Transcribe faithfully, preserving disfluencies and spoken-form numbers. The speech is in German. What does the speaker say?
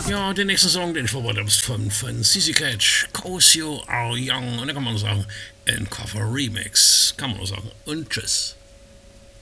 Ja, der nächste Song, den ich vorbereitet habe, ist von, von C C Catch, Cause You Are Young. Und da kann man nur sagen, ein Cover Remix. Kann man nur sagen. Und tschüss.